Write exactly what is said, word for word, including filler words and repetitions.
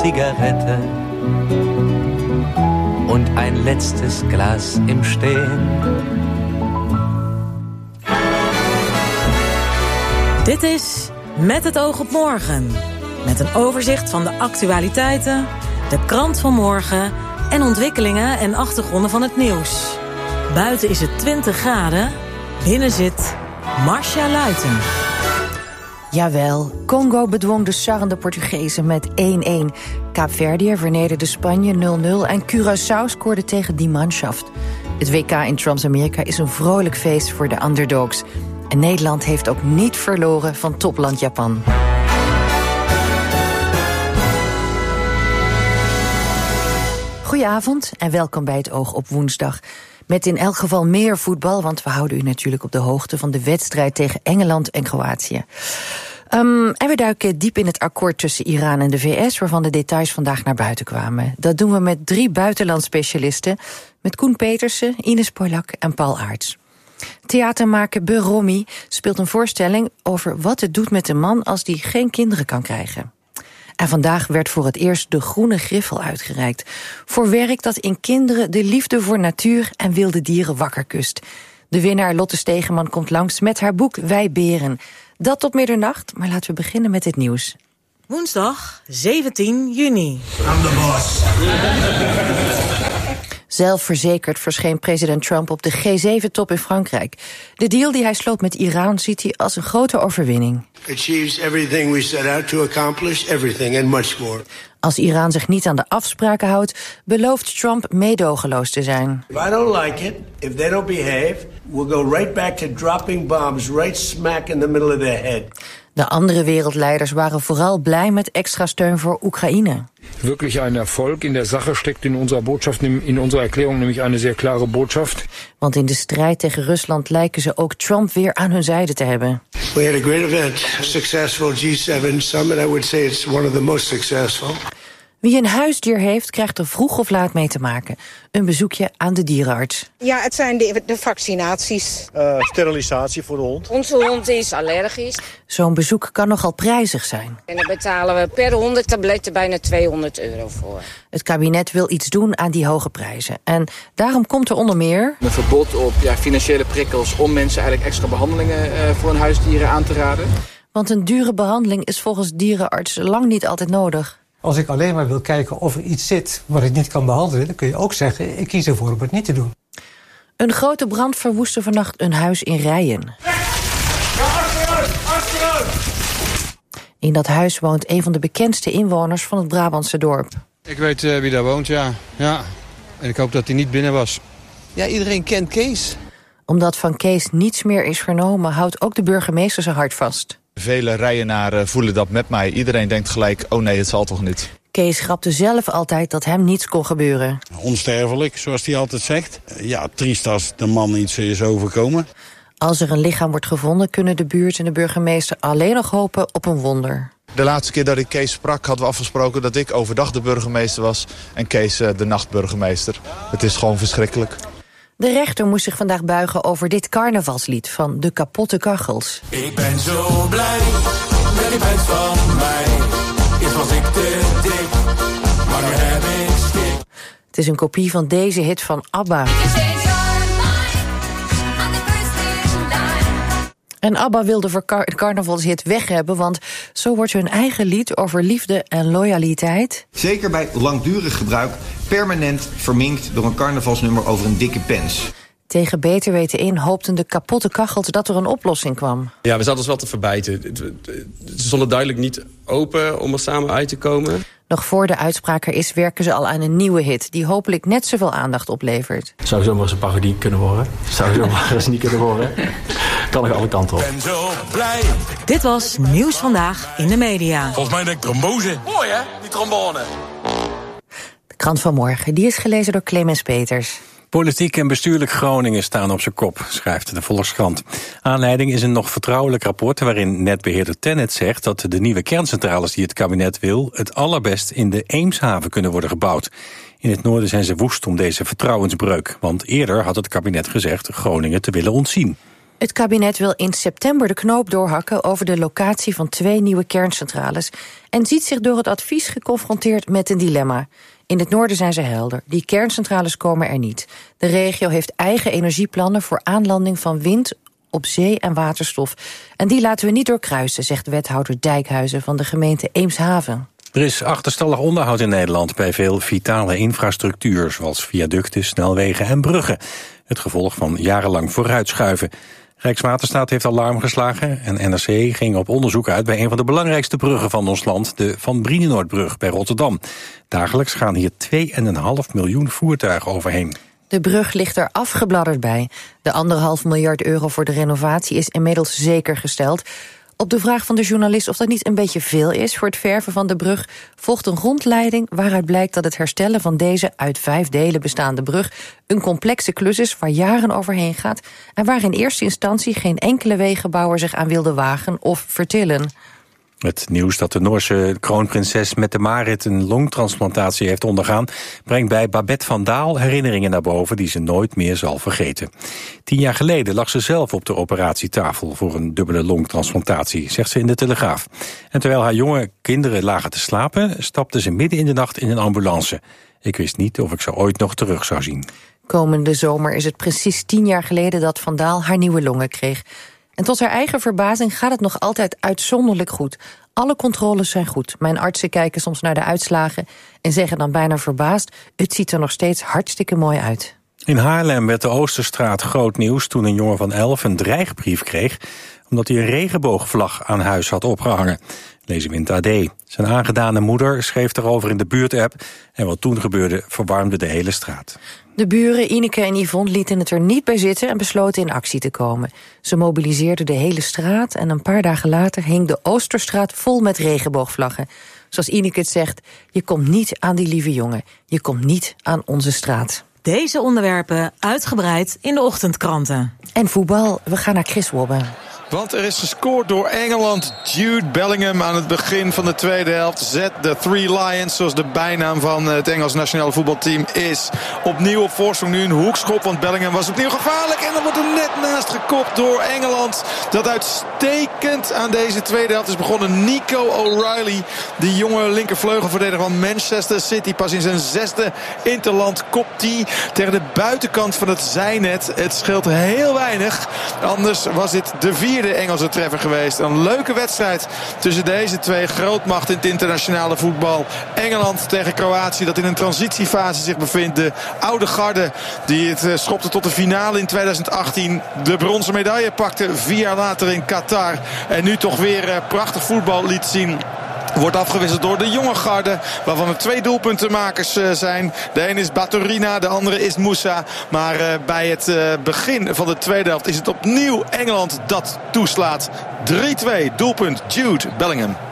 Zigarette und ein letztes Glas im Stehen. Dit is Met het oog op morgen. Met een overzicht van de actualiteiten, de krant van morgen en ontwikkelingen en achtergronden van het nieuws. Buiten is het twintig graden, binnen zit Marcia Luiten. Jawel, Congo bedwong de sarrende Portugezen met één-één. Kaapverdië vernederde Spanje nul nul en Curaçao scoorde tegen die Mannschaft. Het W K in Transamerika is een vrolijk feest voor de underdogs. En Nederland heeft ook niet verloren van topland Japan. Goedenavond en welkom bij het Oog op woensdag. Met in elk geval meer voetbal, want we houden u natuurlijk op de hoogte van de wedstrijd tegen Engeland en Kroatië. Um, en we duiken diep in het akkoord tussen Iran en de V S, waarvan de details vandaag naar buiten kwamen. Dat doen we met drie buitenlandspecialisten, met Koen Petersen, Ines Polak en Paul Aerts. Theatermaker Beromi speelt een voorstelling over wat het doet met een man als die geen kinderen kan krijgen. En vandaag werd voor het eerst de Groene Griffel uitgereikt, voor werk dat in kinderen de liefde voor natuur en wilde dieren wakker kust. De winnaar Lotte Stegeman komt langs met haar boek Wij Beren. Dat tot middernacht, maar laten we beginnen met het nieuws. Woensdag zeventien juni. I'm the boss. Zelfverzekerd verscheen president Trump op de G zeven top in Frankrijk. De deal die hij sloot met Iran ziet hij als een grote overwinning. Achieves everything we set out to accomplish, everything and much more. Als Iran zich niet aan de afspraken houdt, belooft Trump meedogenloos te zijn. If I don't like it, if they don't behave, we'll go right back to dropping bombs right smack in the middle of their head. De andere wereldleiders waren vooral blij met extra steun voor Oekraïne. Wirklich ein Erfolg in der Sache steckt in unserer Botschaft, in unserer Erklärung nämlich eine sehr klare Botschaft. Want in de strijd tegen Rusland lijken ze ook Trump weer aan hun zijde te hebben. We had a great event, successful G zeven summit. I would say it's one of the most successful. Wie een huisdier heeft, krijgt er vroeg of laat mee te maken. Een bezoekje aan de dierenarts. Ja, het zijn de, de vaccinaties. Uh, sterilisatie voor de hond. Onze hond is allergisch. Zo'n bezoek kan nogal prijzig zijn. En daar betalen we per honderd tabletten bijna tweehonderd euro voor. Het kabinet wil iets doen aan die hoge prijzen. En daarom komt er onder meer een verbod op ja, financiële prikkels om mensen eigenlijk extra behandelingen uh, voor hun huisdieren aan te raden. Want een dure behandeling is volgens dierenartsen lang niet altijd nodig. Als ik alleen maar wil kijken of er iets zit wat ik niet kan behandelen, dan kun je ook zeggen, ik kies ervoor om het niet te doen. Een grote brand verwoestte vannacht een huis in Rijen. Ja, achteruit, achteruit. In dat huis woont een van de bekendste inwoners van het Brabantse dorp. Ik weet uh, wie daar woont, ja. ja. En ik hoop dat hij niet binnen was. Ja, iedereen kent Kees. Omdat van Kees niets meer is vernomen, houdt ook de burgemeester zijn hart vast. Vele Rijenaren voelen dat met mij. Iedereen denkt gelijk, oh nee, het zal toch niet. Kees grapte zelf altijd dat hem niets kon gebeuren. Onsterfelijk, zoals hij altijd zegt. Ja, triest als de man iets is overkomen. Als er een lichaam wordt gevonden, kunnen de buurt en de burgemeester alleen nog hopen op een wonder. De laatste keer dat ik Kees sprak, hadden we afgesproken dat ik overdag de burgemeester was en Kees de nachtburgemeester. Het is gewoon verschrikkelijk. De rechter moest zich vandaag buigen over dit carnavalslied van De Kapotte Kachels. Ik ben zo blij dat je bent van mij. Eerst was ik te dik, maar nu heb ik schik. Het is een kopie van deze hit van ABBA. En ABBA wilde voor car- de carnavalshit weg hebben, want zo wordt hun eigen lied over liefde en loyaliteit, zeker bij langdurig gebruik, permanent verminkt door een carnavalsnummer over een dikke pens. Tegen beter weten in hoopten de kapotte kachels dat er een oplossing kwam. Ja, we zaten ons wel te verbijten. Ze stonden duidelijk niet open om er samen uit te komen. Nog voor de uitspraak er is, werken ze al aan een nieuwe hit die hopelijk net zoveel aandacht oplevert. Zou zomaar eens een parodie kunnen worden. Zou zomaar eens niet kunnen worden. Kan ik alle kanten op. Ben zo blij. Dit was Nieuws Vandaag in de media. Volgens mij denk ik trombose. Mooi hè, die trombone. De krant van morgen, die is gelezen door Clemens Peters. Politiek en bestuurlijk Groningen staan op zijn kop, schrijft de Volkskrant. Aanleiding is een nog vertrouwelijk rapport waarin netbeheerder Tennet zegt dat de nieuwe kerncentrales die het kabinet wil het allerbest in de Eemshaven kunnen worden gebouwd. In het noorden zijn ze woest om deze vertrouwensbreuk, want eerder had het kabinet gezegd Groningen te willen ontzien. Het kabinet wil in september de knoop doorhakken over de locatie van twee nieuwe kerncentrales en ziet zich door het advies geconfronteerd met een dilemma. In het noorden zijn ze helder. Die kerncentrales komen er niet. De regio heeft eigen energieplannen voor aanlanding van wind op zee en waterstof. En die laten we niet doorkruisen, zegt wethouder Dijkhuizen van de gemeente Eemshaven. Er is achterstallig onderhoud in Nederland bij veel vitale infrastructuur, zoals viaducten, snelwegen en bruggen. Het gevolg van jarenlang vooruitschuiven. Rijkswaterstaat heeft alarm geslagen en N R C ging op onderzoek uit bij een van de belangrijkste bruggen van ons land, de Van Brienenoordbrug bij Rotterdam. Dagelijks gaan hier twee komma vijf miljoen voertuigen overheen. De brug ligt er afgebladderd bij. De anderhalf miljard euro voor de renovatie is inmiddels zeker gesteld. Op de vraag van de journalist of dat niet een beetje veel is voor het verven van de brug, volgt een rondleiding waaruit blijkt dat het herstellen van deze uit vijf delen bestaande brug een complexe klus is waar jaren overheen gaat en waar in eerste instantie geen enkele wegenbouwer zich aan wilde wagen of vertillen. Het nieuws dat de Noorse kroonprinses Mette-Marit een longtransplantatie heeft ondergaan, brengt bij Babette van Daal herinneringen naar boven die ze nooit meer zal vergeten. Tien jaar geleden lag ze zelf op de operatietafel voor een dubbele longtransplantatie, zegt ze in de Telegraaf. En terwijl haar jonge kinderen lagen te slapen, stapte ze midden in de nacht in een ambulance. Ik wist niet of ik ze ooit nog terug zou zien. Komende zomer is het precies tien jaar geleden dat Van Daal haar nieuwe longen kreeg. En tot haar eigen verbazing gaat het nog altijd uitzonderlijk goed. Alle controles zijn goed. Mijn artsen kijken soms naar de uitslagen en zeggen dan bijna verbaasd: het ziet er nog steeds hartstikke mooi uit. In Haarlem werd de Oosterstraat groot nieuws toen een jongen van elf een dreigbrief kreeg omdat hij een regenboogvlag aan huis had opgehangen. Lezen we in het A D. Zijn aangedane moeder schreef erover in de buurtapp en wat toen gebeurde verwarmde de hele straat. De buren Ineke en Yvonne lieten het er niet bij zitten en besloten in actie te komen. Ze mobiliseerden de hele straat en een paar dagen later hing de Oosterstraat vol met regenboogvlaggen. Zoals Ineke het zegt, je komt niet aan die lieve jongen. Je komt niet aan onze straat. Deze onderwerpen uitgebreid in de ochtendkranten. En voetbal, we gaan naar Chris Wobbe. Want er is gescoord door Engeland. Jude Bellingham aan het begin van de tweede helft zet de Three Lions, zoals de bijnaam van het Engels nationale voetbalteam is, opnieuw op voorsprong. Nu een hoekschop, want Bellingham was opnieuw gevaarlijk. En dan wordt er net naast gekopt door Engeland. Dat uitstekend aan deze tweede helft is begonnen. Nico O'Reilly, die jonge linkervleugelverdediger van Manchester City. Pas in zijn zesde interland kopt hij tegen de buitenkant van het zijnet. Het scheelt heel weinig. Anders was dit de vierde Engelse treffer geweest. Een leuke wedstrijd tussen deze twee grootmachten in het internationale voetbal. Engeland tegen Kroatië, dat in een transitiefase zich bevindt. De oude garde die het schopte tot de finale in tweeduizend achttien. De bronzen medaille pakte vier jaar later in Qatar. En nu toch weer prachtig voetbal liet zien. Wordt afgewisseld door de jonge garde, waarvan er twee doelpuntenmakers uh, zijn. De een is Baturina, de andere is Moussa. Maar uh, bij het uh, begin van de tweede helft is het opnieuw Engeland dat toeslaat. drie twee, doelpunt Jude Bellingham.